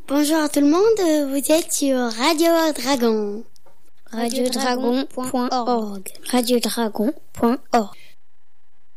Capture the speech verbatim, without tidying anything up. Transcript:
Bonjour à tout le monde, vous êtes sur Radio Dragon. radio dragon point org radio dragon point org